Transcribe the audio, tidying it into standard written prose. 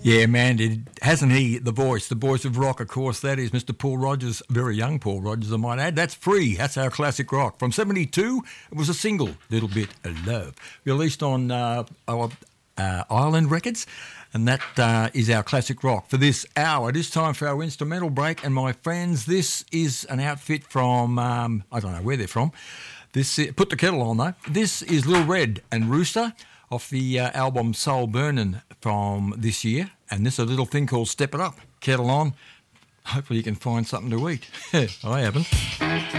Yeah, man, hasn't he the voice of rock, of course, that is Mr. Paul Rogers, very young Paul Rogers, I might add. That's Free, that's our classic rock. From 72, it was a single, Little Bit of Love, released on Island Records, and that is our classic rock for this hour. It is time for our instrumental break, and my friends, this is an outfit from, I don't know where they're from. Put the kettle on though. This is Lil Red and Rooster off the album Soul Burnin' from this year, and this is a little thing called Step It Up. Kettle on. Hopefully you can find something to eat. I haven't.